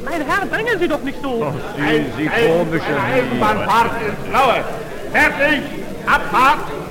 Mein Herr, drängen Sie doch nicht so. Ach, Sie komische Eisenbahnfahrt ins Blaue. Fertig, Abfahrt.